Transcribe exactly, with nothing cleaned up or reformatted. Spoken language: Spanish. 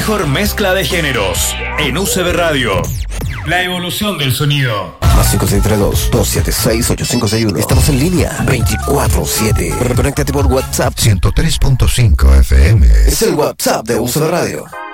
mejor mezcla de géneros en U C B Radio. La evolución del sonido. Más cinco seis tres dos, dos siete seis, ocho cinco seis uno. Estamos en línea veinticuatro siete. Conéctate por WhatsApp ciento tres punto cinco F M. Es el WhatsApp de U C B Radio.